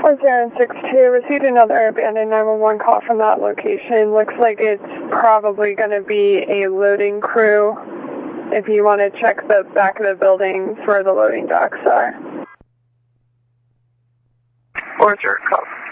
4062, received another abandoned 911 call from that location. Looks like it's probably going to be a loading crew. If you want to check the back of the building where the loading docks are. 40, call.